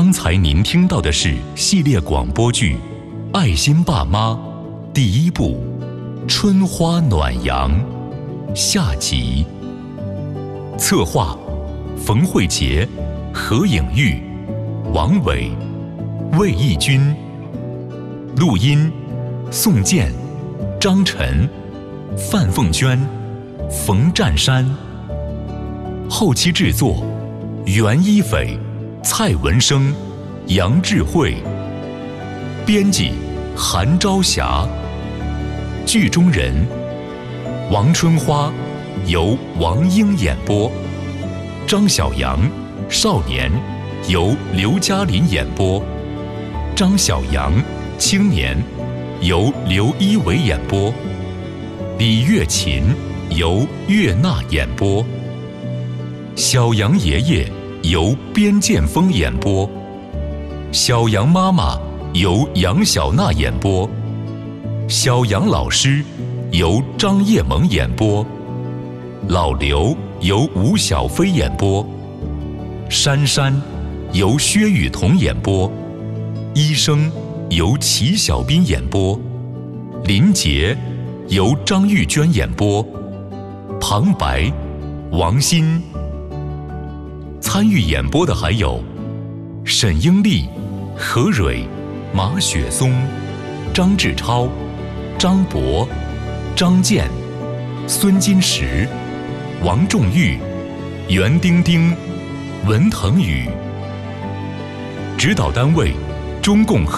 刚才您听到的是系列广播剧《爱心爸妈》第1部《春花暖阳》下集。策划：冯慧杰、何颖玉、王伟、魏义军。录音：宋健、张晨、范凤娟、冯占山。后期制作：袁一斐、蔡文生、杨智慧。编辑：韩朝霞。剧中人：王春花由王英演播，张小阳少年由刘嘉林演播，张小阳青年由刘一伟演播，李月琴由岳娜演播，小杨爷爷由边建峰演播，小杨妈妈由杨小娜演播，小杨老师由张叶萌演播，老刘由吴小飞演播，珊珊由薛雨桐演播，医生由齐小斌演播，林杰由张玉娟演播，旁白王鑫。参与演播的还有沈英丽、何蕊、马雪松、张志超、张博、张健、孙金石、王仲玉、袁丁丁、文腾宇。指导单位：中共